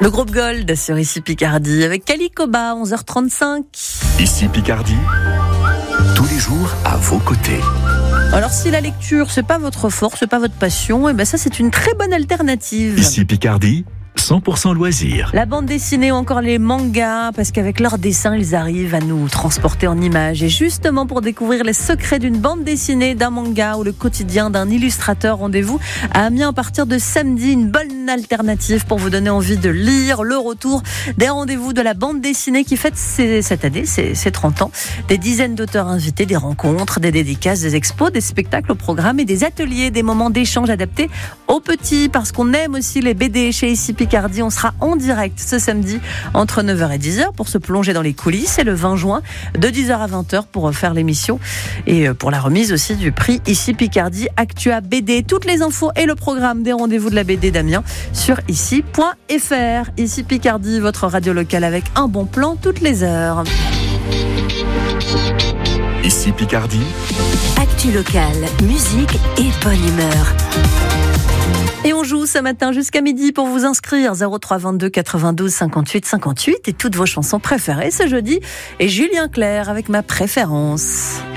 Le groupe Gold sur Ici Picardie avec Kali Koba, 11h35. Ici Picardie, tous les jours à vos côtés. Alors si la lecture c'est pas votre force, c'est pas votre passion, et ben ça c'est une très bonne alternative. Ici Picardie, 100% loisirs. La bande dessinée ou encore les mangas, parce qu'avec leurs dessins, ils arrivent à nous transporter en images. Et justement, pour découvrir les secrets d'une bande dessinée, d'un manga ou le quotidien d'un illustrateur, rendez-vous à Amiens à partir de samedi. Une bonne alternative pour vous donner envie de lire. Le retour des rendez-vous de la bande dessinée qui fête cette année ses 30 ans. Des dizaines d'auteurs invités, des rencontres, des dédicaces, des expos, des spectacles au programme et des ateliers, des moments d'échange adaptés aux petits, parce qu'on aime aussi les BD chez Ici Picardie. On sera en direct ce samedi entre 9h et 10h pour se plonger dans les coulisses, et le 20 juin de 10h à 20h pour faire l'émission et pour la remise aussi du prix Ici Picardie Actua BD. Toutes les infos et le programme des rendez-vous de la BD d'Amiens sur ici.fr. Ici Picardie, votre radio locale avec un bon plan toutes les heures. Ici Picardie, Actu locale, musique et bonne humeur. Et on joue ce matin jusqu'à midi pour vous inscrire 03 22 92 58 58 et toutes vos chansons préférées ce jeudi. Et Julien Clerc avec Ma préférence.